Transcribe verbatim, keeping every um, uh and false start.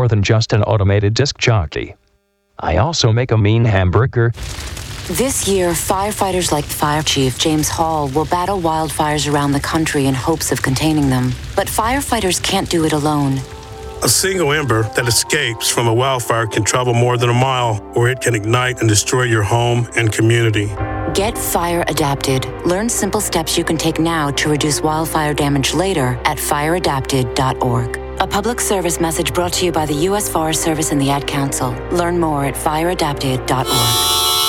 more than just an automated disc jockey. I also make a mean hamburger. This year, firefighters like Fire Chief James Hall will battle wildfires around the country in hopes of containing them. But firefighters can't do it alone. A single ember that escapes from a wildfire can travel more than a mile, or it can ignite and destroy your home and community. Get fire adapted. Learn simple steps you can take now to reduce wildfire damage later at fire adapted dot org. A public service message brought to you by the U S Forest Service and the Ad Council. Learn more at fire adapted dot org.